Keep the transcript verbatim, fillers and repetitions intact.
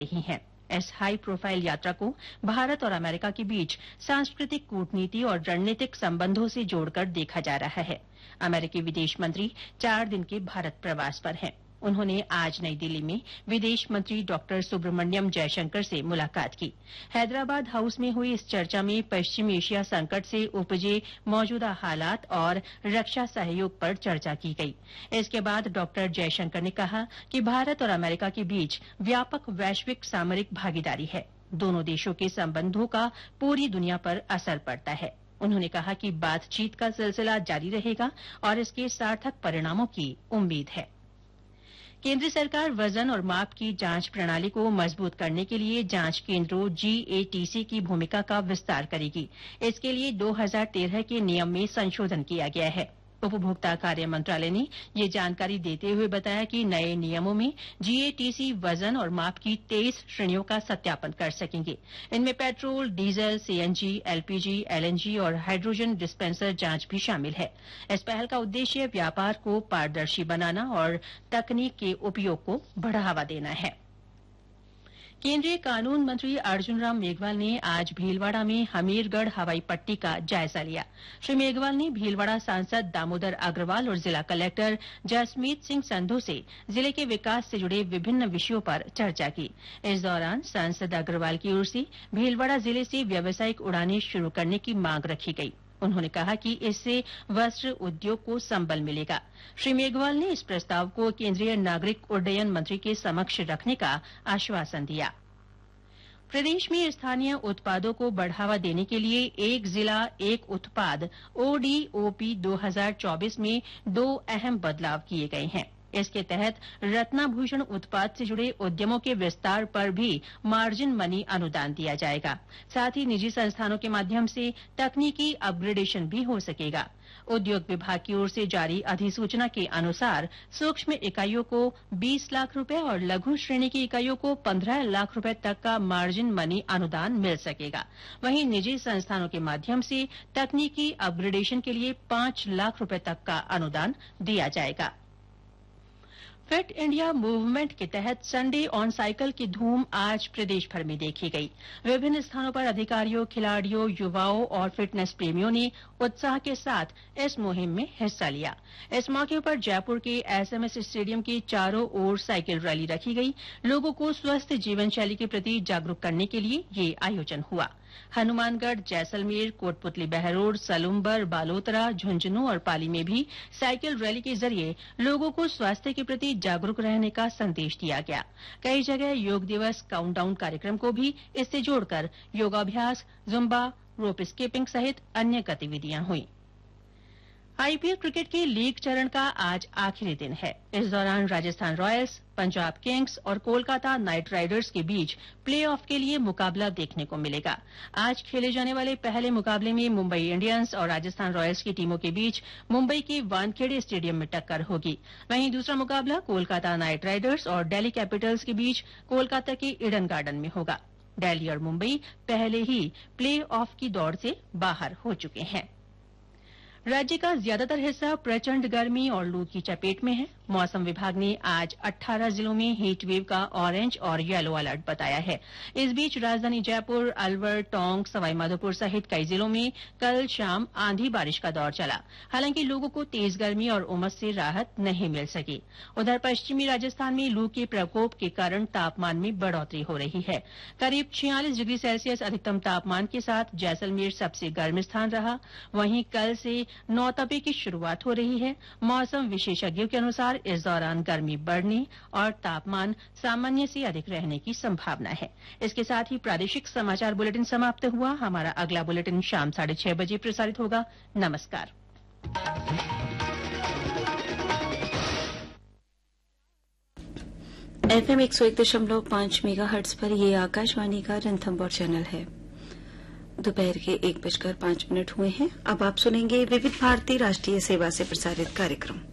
रही हैं। इस हाई प्रोफाइल यात्रा को भारत और अमेरिका के बीच सांस्कृतिक कूटनीति और रणनीतिक संबंधों से जोड़कर देखा जा रहा है। अमेरिकी विदेश मंत्री चार दिन के भारत प्रवास पर हैं। उन्होंने आज नई दिल्ली में विदेश मंत्री डॉक्टर सुब्रमण्यम जयशंकर से मुलाकात की। हैदराबाद हाउस में हुई इस चर्चा में पश्चिम एशिया संकट से उपजे मौजूदा हालात और रक्षा सहयोग पर चर्चा की गई। इसके बाद डॉक्टर जयशंकर ने कहा कि भारत और अमेरिका के बीच व्यापक वैश्विक सामरिक भागीदारी है। दोनों देशों के संबंधों का पूरी दुनिया पर असर पड़ता है। उन्होंने कहा कि बातचीत का सिलसिला जारी रहेगा और इसके सार्थक परिणामों की उम्मीद है। केंद्र सरकार वजन और माप की जांच प्रणाली को मजबूत करने के लिए जांच केंद्रों जीएटीसी की भूमिका का विस्तार करेगी। इसके लिए दो हज़ार तेरह के नियम में संशोधन किया गया है। उपभोक्ता कार्य मंत्रालय ने ये जानकारी देते हुए बताया कि नए नियमों में जीएटीसी वजन और माप की तेईस श्रेणियों का सत्यापन कर सकेंगे। इनमें petrol, diesel, CNG, LPG, LNG और हाइड्रोजन डिस्पेंसर जांच भी शामिल है। इस पहल का उद्देश्य व्यापार को पारदर्शी बनाना और तकनीक के उपयोग को बढ़ावा देना है। केंद्रीय कानून मंत्री अर्जुन राम मेघवाल ने आज भीलवाड़ा में हमीरगढ़ हवाई पट्टी का जायजा लिया। श्री मेघवाल ने भीलवाड़ा सांसद दामोदर अग्रवाल और जिला कलेक्टर जसमीत सिंह संधू से जिले के विकास से जुड़े विभिन्न विषयों पर चर्चा की। इस दौरान सांसद अग्रवाल की ओर से भीलवाड़ा जिले से व्यावसायिक उड़ानें शुरू करने की मांग रखी गई। उन्होंने कहा कि इससे वस्त्र उद्योग को संबल मिलेगा। श्री मेघवाल ने इस प्रस्ताव को केंद्रीय नागरिक उड्डयन मंत्री के समक्ष रखने का आश्वासन दिया। प्रदेश में स्थानीय उत्पादों को बढ़ावा देने के लिए एक जिला एक उत्पाद ओडीओपी दो हज़ार चौबीस में दो अहम बदलाव किए गए हैं। इसके तहत रत्नाभूषण उत्पाद से जुड़े उद्यमों के विस्तार पर भी मार्जिन मनी अनुदान दिया जाएगा। साथ ही निजी संस्थानों के माध्यम से तकनीकी अपग्रेडेशन भी हो सकेगा। उद्योग विभाग की ओर से जारी अधिसूचना के अनुसार सूक्ष्म इकाइयों को बीस लाख रुपए और लघु श्रेणी की इकाइयों को पंद्रह लाख रुपए तक का मार्जिन मनी अनुदान मिल सकेगा। वहीं निजी संस्थानों के माध्यम से तकनीकी अपग्रेडेशन के लिए पांच लाख रुपए तक का अनुदान दिया जाएगा। फिट इंडिया मूवमेंट के तहत संडे ऑन साइकिल की धूम आज प्रदेश भर में देखी गई। विभिन्न स्थानों पर अधिकारियों, खिलाड़ियों, युवाओं और फिटनेस प्रेमियों ने उत्साह के साथ इस मुहिम में हिस्सा लिया। इस मौके पर जयपुर के एसएमएस स्टेडियम के चारों ओर साइकिल रैली रखी गई। लोगों को स्वस्थ जीवन शैली के प्रति जागरूक करने के लिए ये आयोजन हुआ। हनुमानगढ़, जैसलमेर, कोटपुतली बहरोड, सलुम्बर, बालोतरा, झुंझुनू और पाली में भी साइकिल रैली के जरिए लोगों को स्वास्थ्य के प्रति जागरूक रहने का संदेश दिया गया। कई जगह योग दिवस काउंटडाउन कार्यक्रम को भी इससे जोड़कर योगाभ्यास, जुम्बा, रोप स्कीपिंग सहित अन्य गतिविधियां हुई। आईपीएल क्रिकेट के लीग चरण का आज आखिरी दिन है। इस दौरान राजस्थान रॉयल्स, पंजाब किंग्स और कोलकाता नाइट राइडर्स के बीच प्ले ऑफ के लिए मुकाबला देखने को मिलेगा। आज खेले जाने वाले पहले मुकाबले में मुंबई इंडियंस और राजस्थान रॉयल्स की टीमों के बीच मुंबई के वानखेड़े स्टेडियम में टक्कर होगी। वहीं दूसरा मुकाबला कोलकाता नाइट राइडर्स और दिल्ली कैपिटल्स के बीच कोलकाता के ईडन गार्डन में होगा। दिल्ली और मुंबई पहले ही प्ले ऑफ की दौड़ से बाहर हो चुके हैं। राज्य का ज्यादातर हिस्सा प्रचंड गर्मी और लू की चपेट में है। मौसम विभाग ने आज अठारह जिलों में हीट वेव का ऑरेंज और येलो अलर्ट बताया है। इस बीच राजधानी जयपुर, अलवर, टोंक, सवाईमाधोपुर सहित कई जिलों में कल शाम आंधी बारिश का दौर चला। हालांकि लोगों को तेज गर्मी और उमस से राहत नहीं मिल सकी। उधर पश्चिमी राजस्थान में लू के प्रकोप के कारण तापमान में बढ़ोतरी हो रही है। करीब छियालीस डिग्री सेल्सियस अधिकतम तापमान के साथ जैसलमेर सबसे गर्म स्थान रहा। वहीं कल से नौतपे की शुरुआत हो रही है। मौसम विशेषज्ञों के अनुसार इस दौरान गर्मी बढ़ने और तापमान सामान्य से अधिक रहने की संभावना है। इसके साथ ही प्रादेशिक समाचार बुलेटिन समाप्त हुआ। हमारा अगला बुलेटिन शाम साढ़े छह बजे प्रसारित होगा। नमस्कार। एफएम एक सौ एक दशमलव पांच मेगा हर्ट्ज पर ये आकाशवाणी का रणथंभौर चैनल है। दोपहर के एक बजकर पांच मिनट हुए हैं। अब आप सुनेंगे विविध भारती राष्ट्रीय सेवा से प्रसारित कार्यक्रम।